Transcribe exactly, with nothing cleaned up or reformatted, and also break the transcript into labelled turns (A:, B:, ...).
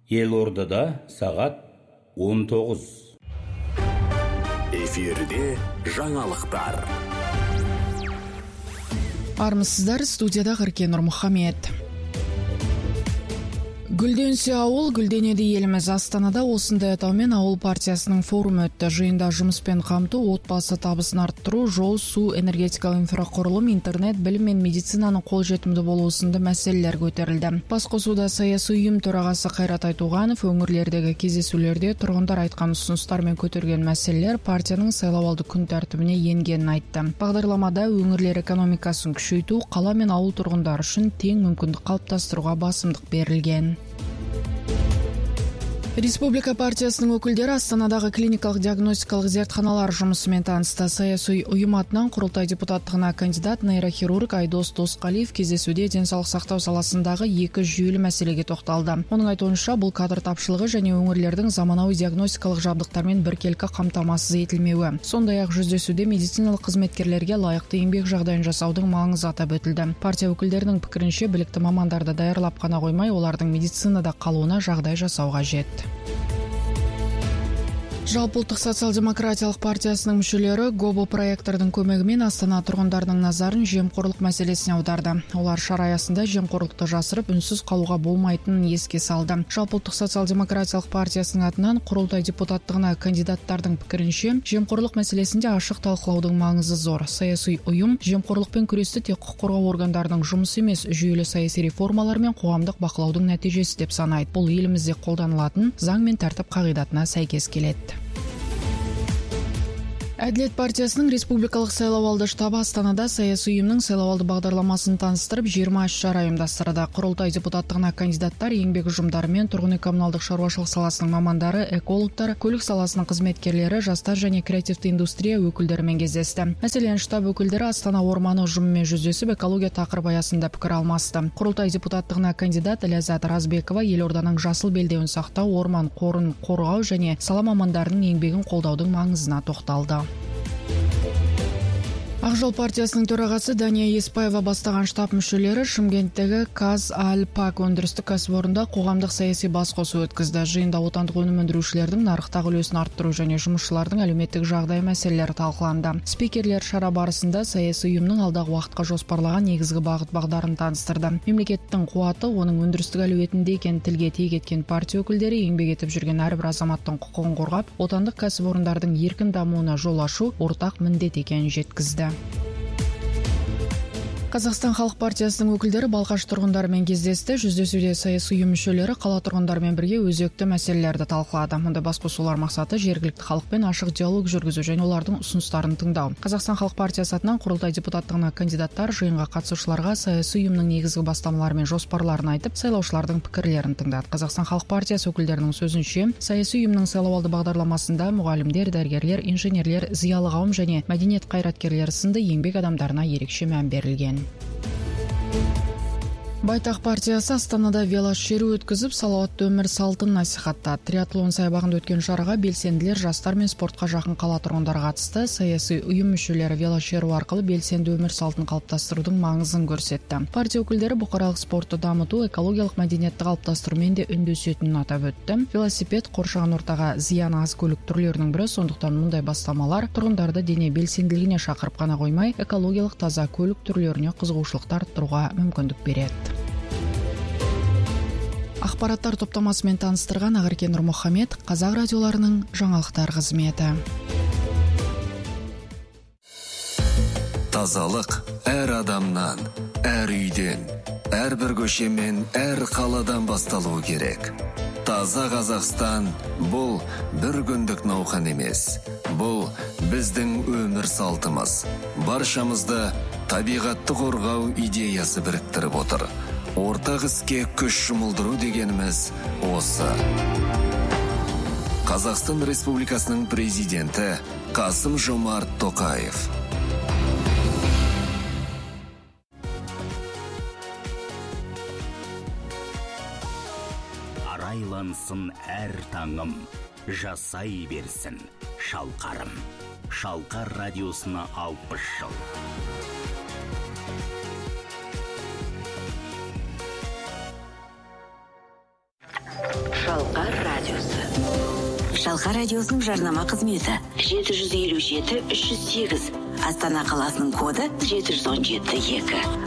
A: Елордада сағат он тоғыз.
B: Эфирде жаңалықтар.
C: Армысыздар, студияда Ғыркен Нұрмұхамед. Гүлденсе ауыл, гүлденеді еліміз. Астанада осындай атаумен ауыл партиясының форумы өтті. Жиында жұмыспен қамту, отбасы табысын арттыру, жол, су, энергетикалық инфрақұрылым, интернет, білім мен медицинаның қолжетімді болуы сынды мәселелер көтерілді. Басқосуда саяси ұйым төрағасы Қайрат Айтуғанов өңірлердегі кездесулерде тұрғындар айтқан ұсыныстар мен көтерген мәселелер партияның сайлауалды күн тәртібіне енгенін айтты. Бағдарламада өңірлер экономикасын күшейту, қала мен ауыл тұрғындары үшін тең мүмкіндік қалыптастыруға басымдық берілген. Республика партиясының өкілдері Астанадағы клиникалық диагностикалық зертханалар жұмысымен танысты. Саяси ұйым атынан құрылтай депутаттығына кандидат нейрохирург Айдос Досқалиев кездесуде денсаулық сақтау саласындағы екі жүйелі мәселеге тоқталды. Оның айтуынша, бұл кадр тапшылығы және өңірлердің заманауи диагностикалық жабдықтармен біркелкі қамтамасыз етілмеуі. Сондай-ақ жүздесуде медициналық қызметкерлерге лайықты еңбек жағдайын жасаудың маңызы атап өтілді. Партия өкілдерінің пікірінше, білікті мамандарды даярлап қана қоймай, олардың медицинада қалуына жағдай жасау қажет. Жалпыұлттық социал-демократиялық партиясының мүшелері ГОБО проектордың көмегімен Астана тұрғындарының назарын жемқорлық мәселесіне аударды. Олар шара аясында жемқорлықты жасырып, үнсіз қалуға болмайтынын еске салды. Жалпыұлттық социал-демократиялық партиясының атынан құрылтай депутаттығына кандидаттардың пікірінше, жемқорлық мәселесінде ашық талқылаудың маңызы зор. Саяси ұйым жемқорлықпен күресті тек құқық қорғау органдарының жұмысы емес, жүйелі саяси реформалар мен қоғамдық бақылаудың нәтижесі деп санайды. Бұл елімізде қолданылатын заң мен тәртіп қағидатына сәйкес келеді. Әділет партиясының республикалық сайлауалды штабы Астанада саяси ұйымның сайлауалды бағдарламасын таныстырып, жиырма іс-шара ұйымдастырды. Құрылтай депутаттығына кандидаттар еңбек ұжымдары мен тұрғын үй коммуналдық шаруашылық саласының мамандары, экологтар, көлік саласының қызметкерлері, жастар және креативті индустрия өкілдерімен кездесті. Мәселен, штаб өкілдері Астана орманы ұжымымен жүздесіп, экология тақырыбы аясында пікір алмасты. Құрылтай депутаттығына кандидат Ләззат Разбекова елорданың жасыл белдеуін сақтау, орман қорын қорғау және сала мамандарының еңбегін қолдаудың маңызына тоқталды. Ақжол партиясының төрағасы Дания Еспаева бастаған штаб мүшелері Шымкенттегі Казальпак өндірістік кәсіпорында қоғамдық саяси басқосу өткізді. Жиында отандық өнім өндірушілердің нарықтағы үлесін арттыру және жұмысшылардың әлеуметтік жағдай мәселелері талқыланды. Спикерлер шара барысында саяси ұйымның алдағы уақытқа жоспарлаған негізгі бағыт-бағдарын таныстырды. Мемлекеттің қуаты оның өндірістік әлеуетінде екенін тілге тиек еткен партия өкілдері еңбек етіп жүрген әрбір азаматтың құқығын қорғап, отандық кәсіпорындардың еркін дамуына жол ашу ортақ міндет екенін жеткізді. Қазақстан халық партиясының өкілдері Балқаш тұрғындарымен кездесті. Жүздесуде саяси ұйым мүшелері қала тұрғындарымен бірге өзекті мәселелерді талқылады. Мұнда басқосулар мақсаты жергілікті халықпен ашық диалог жүргізу және олардың ұсыныстарын тыңдау. Қазақстан халық партиясы атынан құрылтай депутаттығына кандидаттар жиынға қатысушыларға саяси ұйымның негізгі бастамалары мен жоспарларын айтып, сайлаушылардың пікірлерін тыңдады. Қазақстан халық партиясы өкілдерінің сөзінше, саяси ұйымның сайлауалды бағдарламасында мұғалімдер, дәрігерлер, инженерлер, зиялы қауым және мәдениет қайраткерлері сынды еңбек адамдарына ерекше мән берілген. Байтақ партиясы Астанада велошеру өткізіп, салауатты өмір салтын насихаттады. Триатлон саябағында өткен шараға белсенділер, жастар мен спортқа жақын қала тұрғындары қатысты. Саяси ұйым мүшелері велошеру арқылы белсенді өмір салтын қалыптастырудың маңызын көрсетті. Партия өкілдері бұқаралық спортты дамыту, экологиялық мәдениетті қалыптастырумен де үндесетінін атап өтті. Велосипед қоршаған ортаға зияны аз көлік түрлерінің бірі, сондықтан мұндай бастамалар тұрғындарды дене белсенділігіне шақырып қана қоймай, экологиялық таза көлік түрлеріне қызығушылықты арттыруға мүмкіндік береді. Ақпараттар топтамасымен таныстырған Ғыркен Нұрмұхамед, Қазақ радиоларының жаңалықтар қызметі.
B: Тазалық әр адамнан, әр үйден, әрбір көше мен әр қаладан басталуы керек. Таза Қазақстан бұл бір күндік науқан емес. Бұл біздің өмір салтымыз. Баршамызды табиғатты қорғау идеясы біріктіріп отыр. Ортақ іске күш жұмылдыру дегеніміз осы. Қазақстан Республикасының президенті Қасым-Жомарт Тоқаев.
D: Арайлансын әр таңым, жасай берсін шалқарым. Шалқар радиосына алпыс жыл.
E: Шалқар радиосы. Шалқар радиосының жарнама қызметі жеті жүз елу жеті үш жүз сегіз. Астана қаласының коды жеті жүз он жеті екі.